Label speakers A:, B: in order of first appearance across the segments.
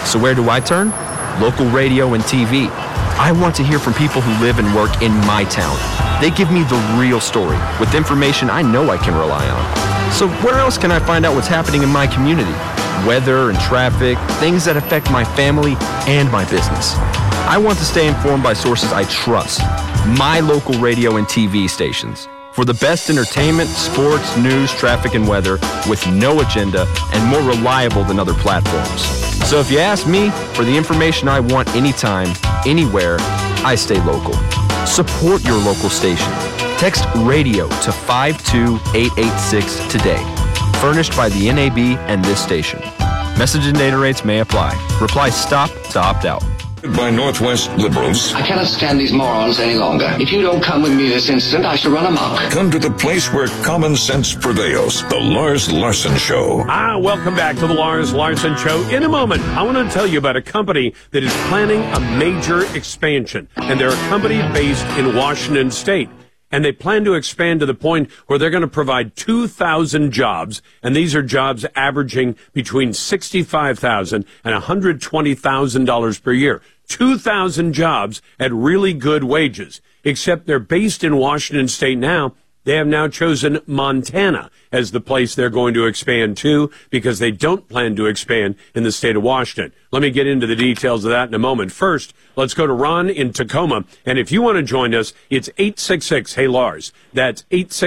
A: So where do I turn? Local radio and TV. I want to hear from people who live and work in my town. They give me the real story with information I know I can rely on. So where else can I find out what's happening in my community? Weather and traffic, things that affect my family and my business. I want to stay informed by sources I trust. My local radio and TV stations. For the best entertainment, sports, news, traffic, and weather with no agenda and more reliable than other platforms. So if you ask me for the information I want anytime, anywhere, I stay local. Support your local station. Text radio to 52886 today. Furnished by the NAB and this station. Message and data rates may apply. Reply STOP to opt out.
B: By Northwest liberals.
C: I cannot stand these morons any longer. If you don't come with me this instant, I shall run amok.
B: Come to the place where common sense prevails. The Lars Larson Show.
D: Welcome back to the Lars Larson Show. In a moment, I want to tell you about a company that is planning a major expansion. And they're a company based in Washington State. And they plan to expand to the point where they're going to provide 2,000 jobs. And these are jobs averaging between $65,000 and $120,000 per year. 2,000 jobs at really good wages, except they're based in Washington State now. They have now chosen Montana as the place they're going to expand to because they don't plan to expand in the state of Washington. Let me get into the details of that in a moment. First, let's go to Ron in Tacoma. And if you want to join us, it's 866-HEY-LARS. That's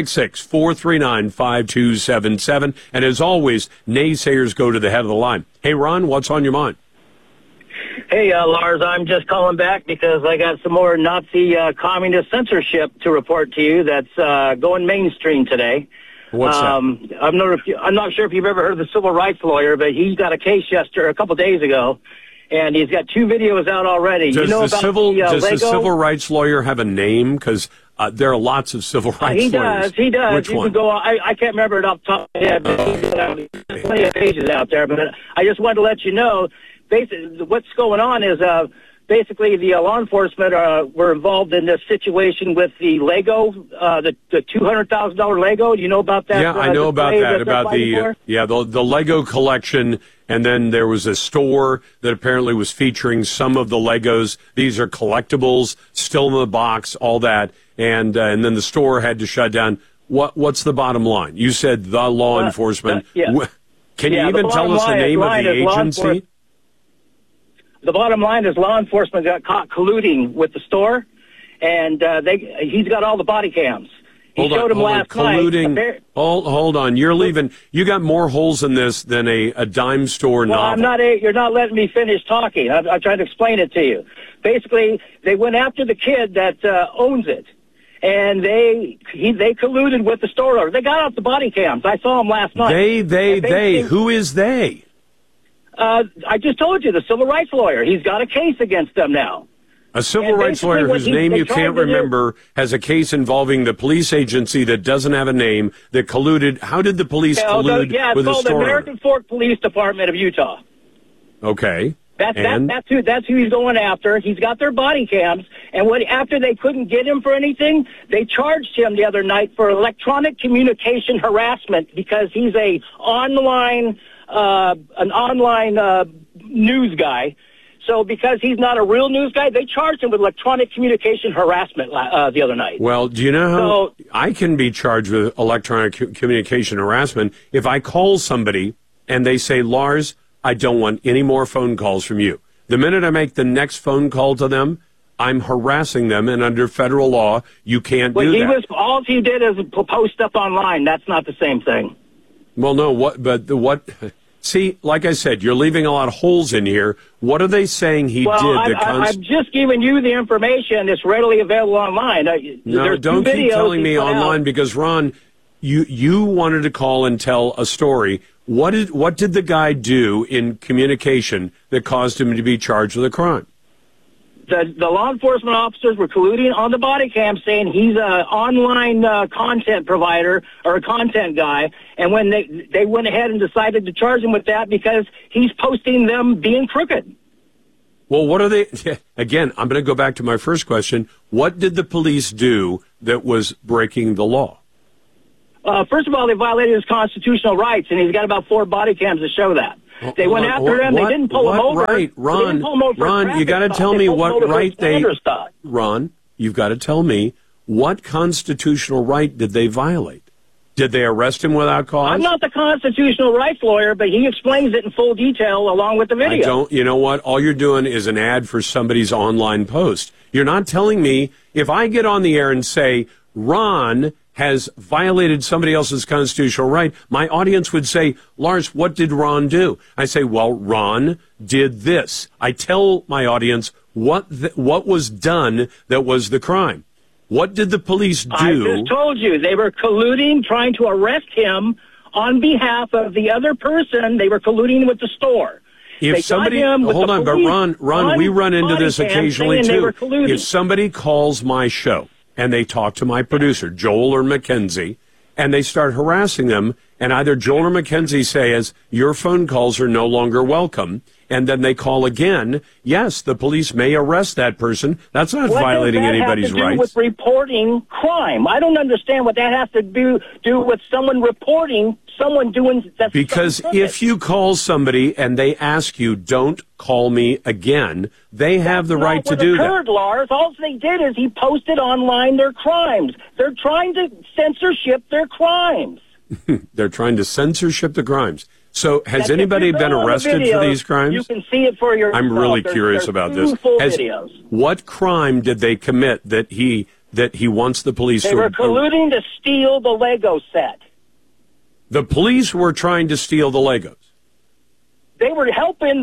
D: 866-439-5277. And as always, naysayers go to the head of the line. Hey, Ron, what's on your mind?
E: Hey, Lars, I'm just calling back because I got some more Nazi communist censorship to report to you that's going mainstream today.
D: What's that?
E: I'm not sure if you've ever heard of the civil rights lawyer, but he's got a case a couple days ago, and he's got 2 videos out already.
D: Does
E: the
D: civil rights lawyer have a name? Because there are lots of civil rights lawyers.
E: He does.
D: Which
E: you
D: one?
E: Can go. I can't remember it off the top of my head, but there's plenty of pages out there. But I just wanted to let you know. Basically, what's going on is basically the law enforcement were involved in this situation with the Lego, the $200,000 Lego. Do you know about that?
D: Yeah, I know about that. About the Lego collection, and then there was a store that apparently was featuring some of the Legos. These are collectibles, still in the box, all that, and then the store had to shut down. What's the bottom line? You said the law enforcement. Can you even tell us the name of the agency?
E: The bottom line is law enforcement got caught colluding with the store, and he's got all the body cams. He showed him last night.
D: Hold on. You're leaving. You got more holes in this than a dime store novel.
E: You're not letting me finish talking. I'm trying to explain it to you. Basically, they went after the kid that owns it, and they colluded with the store owner. They got out the body cams. I saw them last night.
D: They. Who is they?
E: I just told you, the civil rights lawyer. He's got a case against them now.
D: A civil rights lawyer whose name you can't remember has a case involving the police agency that doesn't have a name that colluded. How did the police collude with the store?
E: It's called the American Fork Police Department of Utah.
D: Okay.
E: That's who he's going after. He's got their body cams, and after they couldn't get him for anything, they charged him the other night for electronic communication harassment because he's an online news guy. So because he's not a real news guy, they charged him with electronic communication harassment the other night.
D: Well, do you know how I can be charged with electronic communication harassment if I call somebody and they say, Lars, I don't want any more phone calls from you. The minute I make the next phone call to them, I'm harassing them, and under federal law, you can't do that.
E: All he did is post stuff online. That's not the same thing.
D: Well, no, what? See, like I said, you're leaving a lot of holes in here. What are they saying he did?
E: I'm just giving you the information. It's readily available online.
D: No, don't keep telling me online because, Ron, you wanted to call and tell a story. What did the guy do in communication that caused him to be charged with a crime?
E: The law enforcement officers were colluding on the body cam saying he's an online content provider or a content guy. And when they went ahead and decided to charge him with that because he's posting them being crooked.
D: Well, what are they? Again, I'm going to go back to my first question. What did the police do that was breaking the law?
E: First of all, they violated his constitutional rights, and he's got about 4 body cams to show that. They went after him. They didn't pull him over.
D: Right, Ron, you got to tell me what right Ron, you've got to tell me what constitutional right did they violate? Did they arrest him without cause?
E: I'm not the constitutional rights lawyer, but he explains it in full detail along with the video.
D: You know what? All you're doing is an ad for somebody's online post. You're not telling me, if I get on the air and say, Ron has violated somebody else's constitutional right, my audience would say, Lars, what did Ron do? I say, well, Ron did this. I tell my audience what was done that was the crime. What did the police do?
E: I just told you. They were colluding, trying to arrest him on behalf of the other person. They were colluding with the store.
D: If somebody, hold on, but Ron, we run into this occasionally too. If somebody calls my show and they talk to my producer, Joel or Mackenzie, and they start harassing them, and either Joel or Mackenzie says, your phone calls are no longer welcome, and then they call again, yes, the police may arrest that person. That's not violating anybody's rights.
E: What does that have to do with reporting crime? I don't understand what that has to do with someone reporting someone doing that.
D: Because if you call somebody and they ask you, don't call me again, they have the right to do that.
E: Lars. All they did is he posted online their crimes. They're trying to censorship their crimes.
D: They're trying to censorship the crimes. So has anybody been arrested for these crimes?
E: You can see it for yourself.
D: I'm really curious about this. What crime did they commit that he wants the police to...
E: They were colluding to steal the Lego set.
D: The police were trying to steal the Legos.
E: They were helping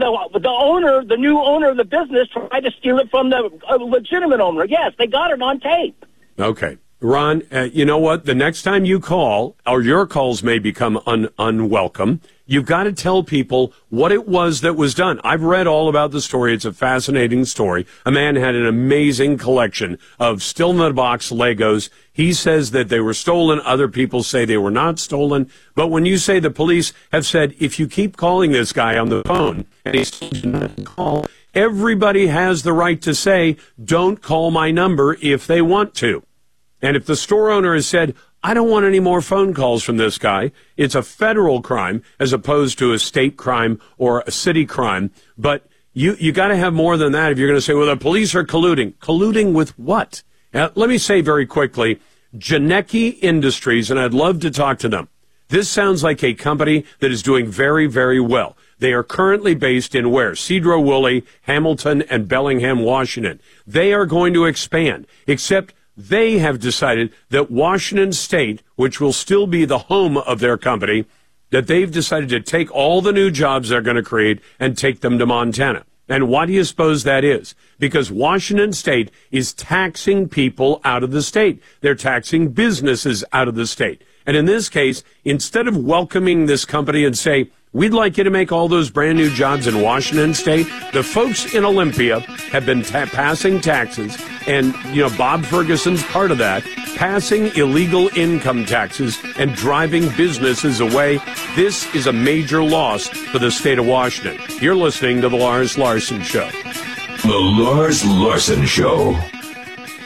E: the new owner of the business try to steal it from the legitimate owner. Yes, they got it on tape.
D: Okay. Ron, you know what? The next time you call, or your calls may become unwelcome, you've got to tell people what it was that was done. I've read all about the story. It's a fascinating story. A man had an amazing collection of still-in-the-box Legos. He says that they were stolen. Other people say they were not stolen. But when you say the police have said, if you keep calling this guy on the phone, and he's not to call, everybody has the right to say, don't call my number if they want to. And if the store owner has said, I don't want any more phone calls from this guy, it's a federal crime as opposed to a state crime or a city crime. But you got to have more than that if you're going to say, well, the police are colluding. Colluding with what? Let me say very quickly, Janicki Industries, and I'd love to talk to them. This sounds like a company that is doing very, very well. They are currently based in where? Cedro-Woolley, Hamilton, and Bellingham, Washington. They are going to expand, except they have decided that Washington State, which will still be the home of their company, that they've decided to take all the new jobs they're going to create and take them to Montana. And why do you suppose that is? Because Washington State is taxing people out of the state. They're taxing businesses out of the state. And in this case, instead of welcoming this company and say, we'd like you to make all those brand new jobs in Washington State, the folks in Olympia have been passing taxes, and, Bob Ferguson's part of that, passing illegal income taxes and driving businesses away. This is a major loss for the state of Washington. You're listening to The Lars Larson Show.
B: The Lars Larson Show.